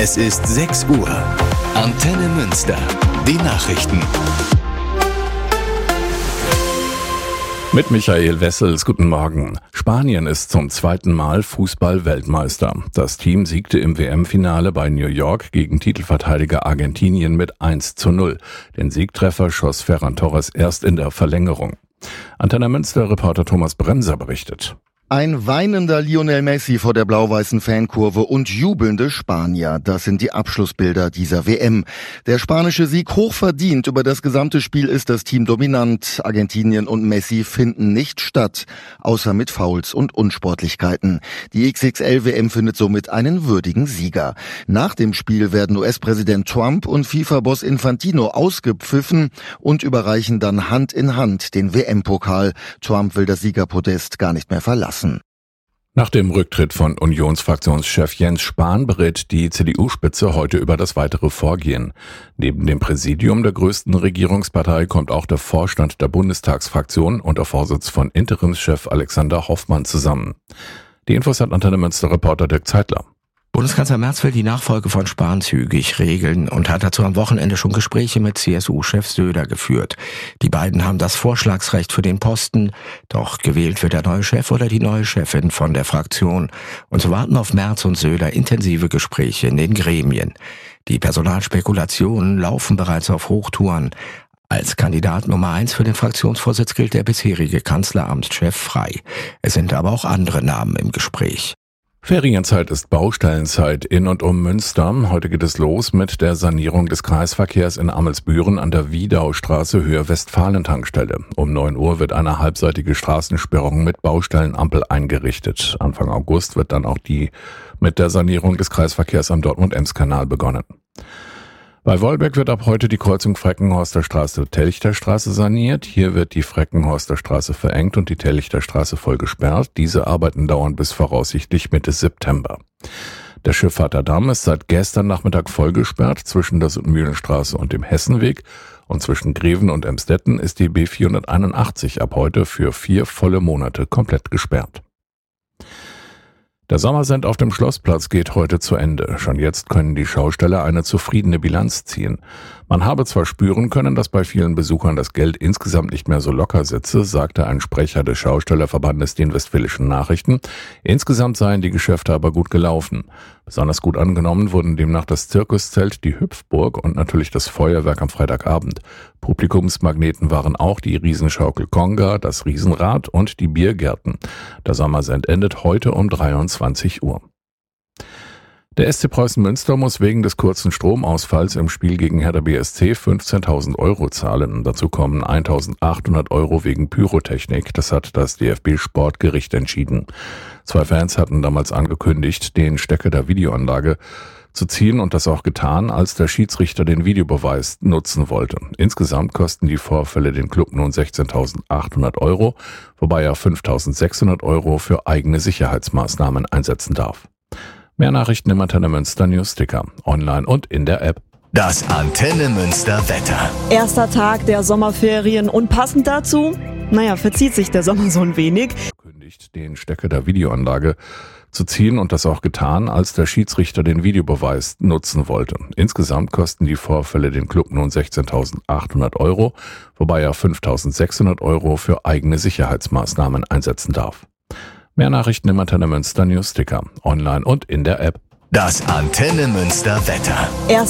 Es ist 6 Uhr. Antenne Münster. Die Nachrichten. Mit Michael Wessels, guten Morgen. Spanien ist zum zweiten Mal Fußball-Weltmeister. Das Team siegte im WM-Finale bei New York gegen Titelverteidiger Argentinien mit 1:0. Den Siegtreffer schoss Ferran Torres erst in der Verlängerung. Antenne Münster-Reporter Thomas Bremser berichtet. Ein weinender Lionel Messi vor der blau-weißen Fankurve und jubelnde Spanier. Das sind die Abschlussbilder dieser WM. Der spanische Sieg hochverdient. Über das gesamte Spiel ist das Team dominant. Argentinien und Messi finden nicht statt, außer mit Fouls und Unsportlichkeiten. Die XXL-WM findet somit einen würdigen Sieger. Nach dem Spiel werden US-Präsident Trump und FIFA-Boss Infantino ausgepfiffen und überreichen dann Hand in Hand den WM-Pokal. Trump will das Siegerpodest gar nicht mehr verlassen. Nach dem Rücktritt von Unionsfraktionschef Jens Spahn berät die CDU-Spitze heute über das weitere Vorgehen. Neben dem Präsidium der größten Regierungspartei kommt auch der Vorstand der Bundestagsfraktion unter Vorsitz von Interimschef Alexander Hoffmann zusammen. Die Infos hat Antenne Münster-Reporter Dirk Zeitler. Bundeskanzler Merz will die Nachfolge von Spahn zügig regeln und hat dazu am Wochenende schon Gespräche mit CSU-Chef Söder geführt. Die beiden haben das Vorschlagsrecht für den Posten, doch gewählt wird der neue Chef oder die neue Chefin von der Fraktion. Und so warten auf Merz und Söder intensive Gespräche in den Gremien. Die Personalspekulationen laufen bereits auf Hochtouren. Als Kandidat Nummer 1 für den Fraktionsvorsitz gilt der bisherige Kanzleramtschef Frey. Es sind aber auch andere Namen im Gespräch. Ferienzeit ist Baustellenzeit in und um Münster. Heute geht es los mit der Sanierung des Kreisverkehrs in Amelsbüren an der Wiedaustraße Höhe Westfalen-Tankstelle. Um 9 Uhr wird eine halbseitige Straßensperrung mit Baustellenampel eingerichtet. Anfang August wird dann auch die mit der Sanierung des Kreisverkehrs am Dortmund-Ems-Kanal begonnen. Bei Wolbeck wird ab heute die Kreuzung Freckenhorster Straße-Telchter Straße saniert. Hier wird die Freckenhorster Straße verengt und die Telchter Straße voll gesperrt. Diese Arbeiten dauern bis voraussichtlich Mitte September. Der Schiffahrter Damm ist seit gestern Nachmittag voll gesperrt zwischen der Mühlenstraße und dem Hessenweg. Und zwischen Greven und Emstetten ist die B481 ab heute für 4 volle Monate komplett gesperrt. Der Sommersend auf dem Schlossplatz geht heute zu Ende. Schon jetzt können die Schausteller eine zufriedene Bilanz ziehen. Man habe zwar spüren können, dass bei vielen Besuchern das Geld insgesamt nicht mehr so locker sitze, sagte ein Sprecher des Schaustellerverbandes den Westfälischen Nachrichten. Insgesamt seien die Geschäfte aber gut gelaufen. Besonders gut angenommen wurden demnach das Zirkuszelt, die Hüpfburg und natürlich das Feuerwerk am Freitagabend. Publikumsmagneten waren auch die Riesenschaukel Konga, das Riesenrad und die Biergärten. Der Sommersend endet heute um 23 Uhr. Der SC Preußen Münster muss wegen des kurzen Stromausfalls im Spiel gegen Hertha BSC 15.000 € zahlen. Dazu kommen 1.800 € wegen Pyrotechnik. Das hat das DFB-Sportgericht entschieden. 2 Fans hatten damals angekündigt, den Stecker der Videoanlage zu ziehen und das auch getan, als der Schiedsrichter den Videobeweis nutzen wollte. Insgesamt kosten die Vorfälle den Klub nun 16.800 €, wobei er 5.600 € für eigene Sicherheitsmaßnahmen einsetzen darf. Mehr Nachrichten im Antenne Münster Newsticker, online und in der App. Das Antenne Münster Wetter. Erster Tag der Sommerferien und passend dazu, verzieht sich der Sommer so ein wenig. Kündigt den Stecker der Videoanlage zu ziehen und das auch getan, als der Schiedsrichter den Videobeweis nutzen wollte. Insgesamt kosten die Vorfälle den Klub nun 16.800 €, wobei er 5.600 € für eigene Sicherheitsmaßnahmen einsetzen darf. Mehr Nachrichten im Antenne Münster Newsticker, online und in der App. Das Antenne Münster Wetter.